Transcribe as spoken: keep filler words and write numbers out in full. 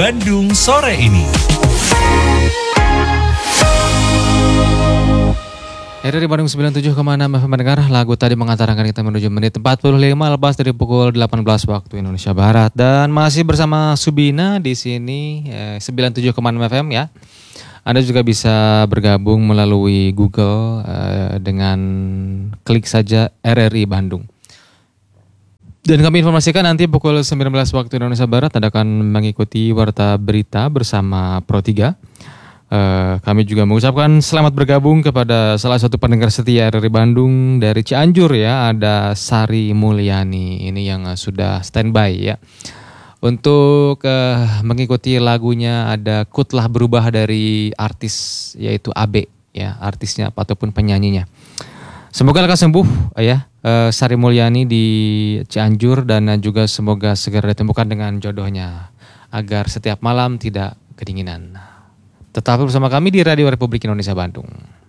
Bandung sore ini. R R I Bandung sembilan puluh tujuh koma enam F M mendengar lagu tadi mengantarkan kita menuju menit empat puluh lima lepas dari pukul delapan belas waktu Indonesia Barat, dan masih bersama Subina di sini eh, sembilan puluh tujuh koma enam F M ya. Anda juga bisa bergabung melalui Google eh, dengan klik saja R R I Bandung. Dan kami informasikan nanti pukul sembilan belas waktu Indonesia Barat Anda akan mengikuti warta berita bersama Pro tiga. Uh, kami juga mengucapkan selamat bergabung kepada salah satu pendengar setia R R I Bandung dari Cianjur ya, ada Sari Mulyani ini yang uh, sudah standby ya untuk uh, mengikuti lagunya. Ada Ku Telah Berubah dari artis yaitu A B ya, artisnya ataupun penyanyinya. Semoga lekas sembuh ya uh, Sari Mulyani di Cianjur, dan uh, juga semoga segera ditemukan dengan jodohnya agar setiap malam tidak kedinginan. Tetap bersama kami di Radio Republik Indonesia Bandung.